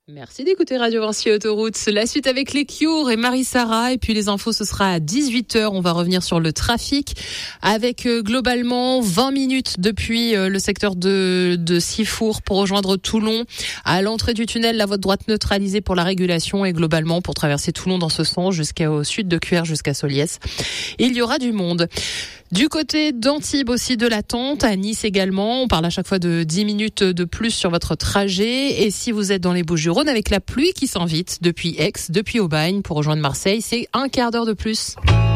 Merci d'écouter Radio Vinci Autoroute. La suite avec les Cure et Marie-Sara. Et puis les infos, ce sera à 18h. On va revenir sur le trafic avec globalement 20 minutes depuis le secteur de Sifour pour rejoindre Toulon. À l'entrée du tunnel, la voie de droite neutralisée pour la régulation et globalement pour traverser Toulon dans ce sens jusqu'au sud de Cuers jusqu'à Soliès. Il y aura du monde. Du côté d'Antibes aussi de l'attente, à Nice également. On parle à chaque fois de 10 minutes de plus sur votre trajet. Et si vous êtes dans les Bouches-du-Rhône avec la pluie qui s'invite depuis Aix, depuis Aubagne pour rejoindre Marseille, c'est un quart d'heure de plus.